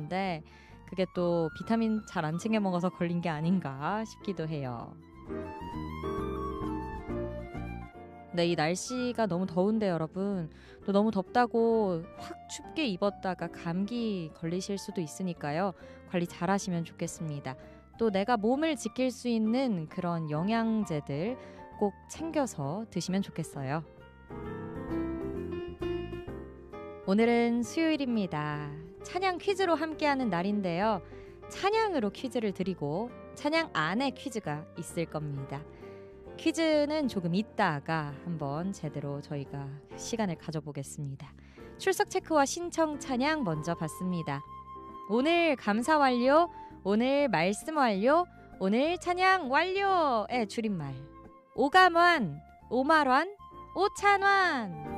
있는데 그게 또 비타민 잘 안 챙겨 먹어서 걸린 게 아닌가 싶기도 해요. 네, 이 날씨가 너무 더운데 여러분, 또 너무 덥다고 확 춥게 입었다가 감기 걸리실 수도 있으니까요. 관리 잘 하시면 좋겠습니다. 또 내가 몸을 지킬 수 있는 그런 영양제들 꼭 챙겨서 드시면 좋겠어요. 오늘은 수요일입니다. 찬양 퀴즈로 함께하는 날인데요. 찬양으로 퀴즈를 드리고 찬양 안에 퀴즈가 있을 겁니다. 퀴즈는 조금 있다가 한번 제대로 저희가 시간을 가져보겠습니다. 출석 체크와 신청 찬양 먼저 받습니다. 오늘 감사 완료, 오늘 말씀 완료, 오늘 찬양 완료의 줄임말. 오감완, 오말완, 오찬완.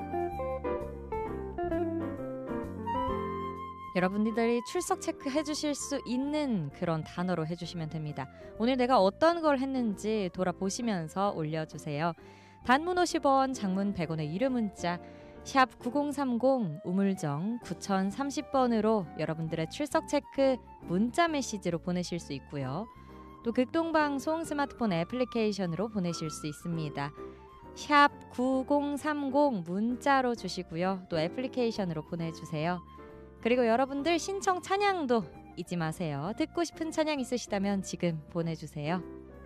여러분들이 출석 체크해 주실 수 있는 그런 단어로 해주시면 됩니다. 오늘 내가 어떤 걸 했는지 돌아보시면서 올려주세요. 단문 50원, 장문 100원의 유료 문자 샵 9030 우물정 9030번으로 여러분들의 출석 체크 문자 메시지로 보내실 수 있고요. 또 극동방송 스마트폰 애플리케이션으로 보내실 수 있습니다. 샵 9030 문자로 주시고요. 또 애플리케이션으로 보내주세요. 그리고 여러분들 신청 찬양도 잊지 마세요. 듣고 싶은 찬양 있으시다면 지금 보내주세요.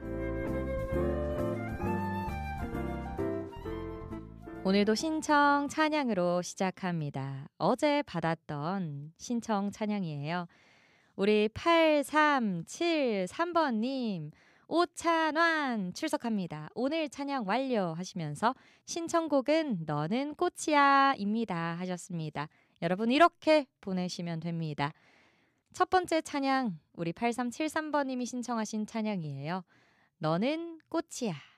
오늘도 신청 찬양으로 시작합니다. 어제 받았던 신청 찬양이에요. 우리 8373번님 오찬완 출석합니다. 오늘 찬양 완료 하시면서 신청곡은 너는 꽃이야 입니다 하셨습니다. 여러분 이렇게 보내시면 됩니다. 첫 번째 찬양 우리 8373번님이 신청하신 찬양이에요. 너는 꽃이야.